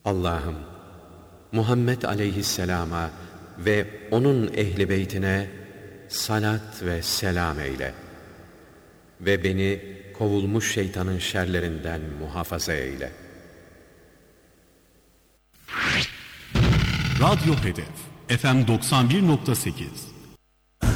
Allah'ım, Muhammed aleyhisselama ve onun ehli beytine salat ve selam eyle. Ve beni kovulmuş şeytanın şerlerinden muhafaza eyle. Radyo Hedef FM 91.8